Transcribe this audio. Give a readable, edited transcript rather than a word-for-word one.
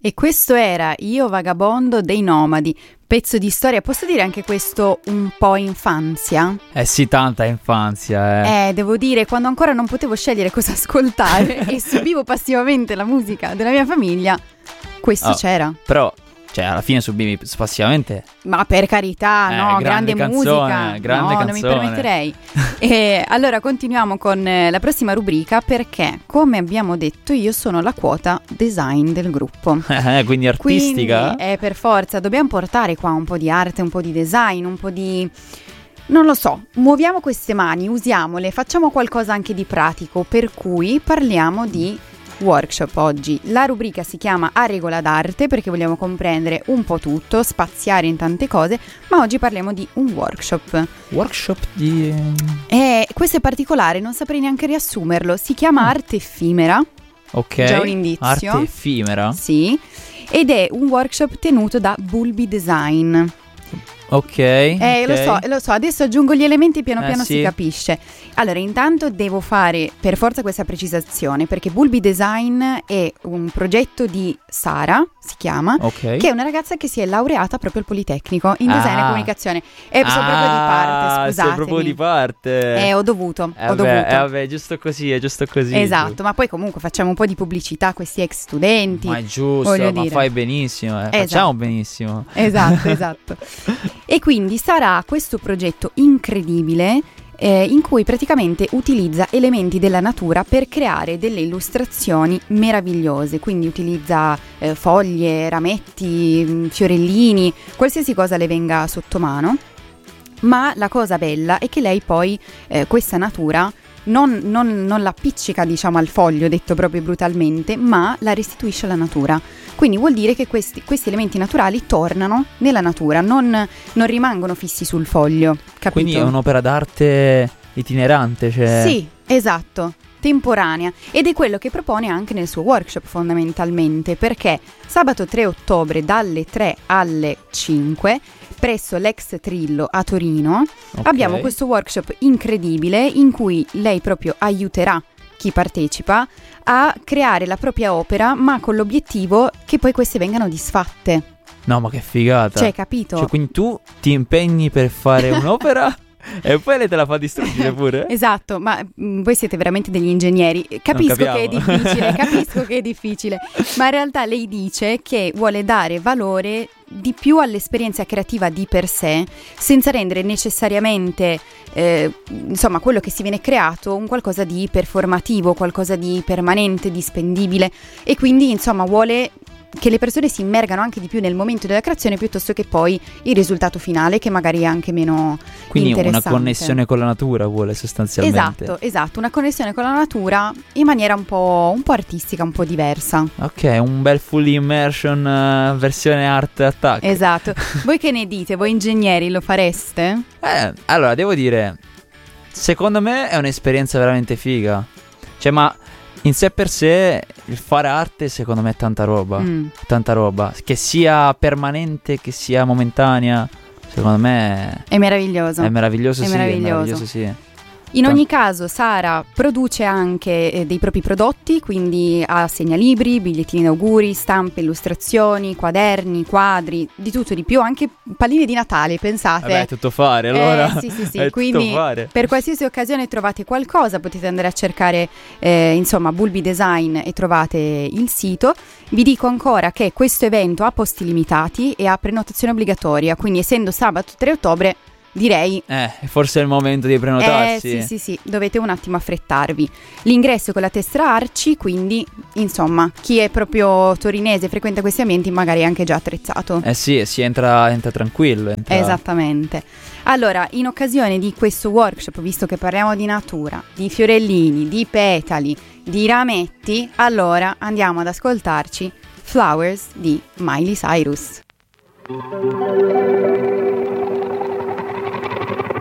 E questo era Io Vagabondo dei Nomadi, pezzo di storia, posso dire anche questo un po' infanzia? Sì, tanta infanzia. Devo dire, quando ancora non potevo scegliere cosa ascoltare e subivo passivamente la musica della mia famiglia, questo c'era. Però, cioè, alla fine subivi passivamente. Ma per carità, no, grande musica, grande no, canzone. non mi permetterei. E allora continuiamo con la prossima rubrica, perché, come abbiamo detto, io sono la quota design del gruppo. Quindi artistica? Quindi, per forza, dobbiamo portare qua un po' di arte, un po' di design, un po' di... non lo so, muoviamo queste mani, usiamole, facciamo qualcosa anche di pratico, per cui parliamo di workshop oggi. La rubrica si chiama A regola d'arte perché vogliamo comprendere un po' tutto, spaziare in tante cose, ma oggi parliamo di un workshop. Workshop di... questo è particolare, non saprei neanche riassumerlo, si chiama arte effimera. Ok, già un indizio. Arte effimera? Sì, ed è un workshop tenuto da Bulbi Design. Ok. Lo so, adesso aggiungo gli elementi, piano piano sì. si capisce. Allora, intanto devo fare per forza questa precisazione, perché Bulbi Design è un progetto di Sara, si chiama, che è una ragazza che si è laureata proprio al Politecnico in design e comunicazione. Sono proprio di parte, scusatemi. Sei proprio di parte. Ho dovuto. Vabbè, giusto così, è giusto così. Esatto, ma poi comunque facciamo un po' di pubblicità a questi ex studenti. Ma è giusto, fai benissimo, facciamo benissimo. Esatto. E quindi sarà questo progetto incredibile in cui praticamente utilizza elementi della natura per creare delle illustrazioni meravigliose, quindi utilizza foglie, rametti, fiorellini, qualsiasi cosa le venga sotto mano, ma la cosa bella è che lei poi questa natura non l'appiccica, diciamo, al foglio, detto proprio brutalmente, ma la restituisce alla natura. Quindi vuol dire che questi elementi naturali tornano nella natura, non rimangono fissi sul foglio, capito? Quindi è un'opera d'arte itinerante, cioè... Sì, esatto, temporanea, ed è quello che propone anche nel suo workshop fondamentalmente, perché sabato 3 ottobre dalle 3 alle 5 presso l'ex Trillo a Torino abbiamo questo workshop incredibile in cui lei proprio aiuterà chi partecipa a creare la propria opera, ma con l'obiettivo che poi queste vengano disfatte. No, ma che figata! Cioè, capito? Cioè, quindi tu ti impegni per fare un'opera e poi lei te la fa distruggere pure? Esatto, ma voi siete veramente degli ingegneri. Capisco che è difficile, ma in realtà lei dice che vuole dare valore di più all'esperienza creativa di per sé, senza rendere necessariamente insomma quello che si viene creato un qualcosa di performativo, qualcosa di permanente, di spendibile, e quindi insomma vuole che le persone si immergano anche di più nel momento della creazione piuttosto che poi il risultato finale, che magari è anche meno quindi interessante. Una connessione con la natura vuole sostanzialmente. Esatto, una connessione con la natura in maniera un po' artistica, un po' diversa. Ok, un bel full immersion versione art attack. Esatto. Voi che ne dite? Voi ingegneri lo fareste? Allora devo dire, secondo me è un'esperienza veramente figa. Cioè, ma in sé per sé il fare arte secondo me è tanta roba. Tanta roba, che sia permanente, che sia momentanea, secondo me è meraviglioso. È meraviglioso, sì. In ogni caso Sara produce anche dei propri prodotti, quindi ha segnalibri, bigliettini d'auguri, stampe, illustrazioni, quaderni, quadri, di tutto di più, anche palline di Natale, pensate. Vabbè, è tutto fare allora. Sì, è quindi tutto fare. Per qualsiasi occasione trovate qualcosa, potete andare a cercare insomma Bulbi Design e trovate il sito. Vi dico ancora che questo evento ha posti limitati e ha prenotazione obbligatoria, quindi essendo sabato 3 ottobre direi forse è il momento di prenotarsi. Sì, dovete un attimo affrettarvi. L'ingresso è con la tessera Arci, quindi insomma chi è proprio torinese e frequenta questi ambienti magari è anche già attrezzato. Si entra tranquillo. Esattamente. Allora, in occasione di questo workshop, visto che parliamo di natura, di fiorellini, di petali, di rametti, allora andiamo ad ascoltarci Flowers di Miley Cyrus.